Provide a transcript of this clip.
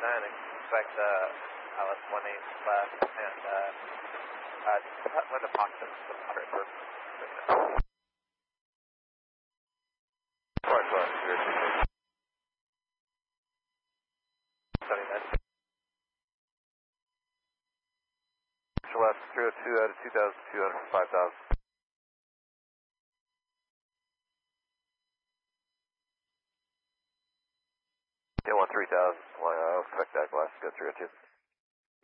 expect LS 18 left, and with the pocket the moderate for 79. Left 302 out of 2,200 for 5,000. Yeah, 1 3000. Well, I'll expect that glass to go through it too.